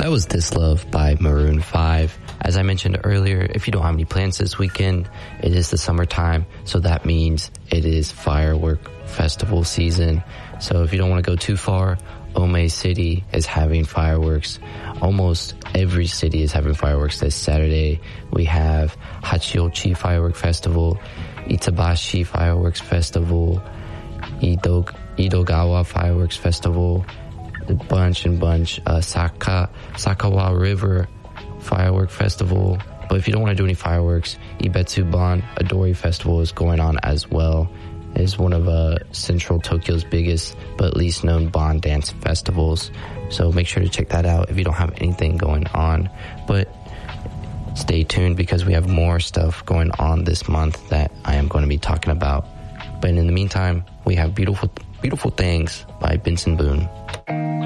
That was This Love by Maroon 5. As I mentioned earlier, if you don't have any plans this weekend, it is the summertime, so that means it is firework festival season. So if you don't want to go too far, Ome City is having fireworks. Almost every city is having fireworks this Saturday. We have Hachiochi Firework Festival, Itabashi Fireworks Festival, Idogawa Fireworks Festival, a bunch, Sakawa River Firework Festival. But if you don't want to do any fireworks, Ibetsuban Adori Festival is going on as well. It is one of Central Tokyo's biggest but least known Bon dance festivals. So make sure to check that out if you don't have anything going on. But stay tuned because we have more stuff going on this month that I am going to be talking about. But in the meantime, we have Beautiful Things by Benson Boone.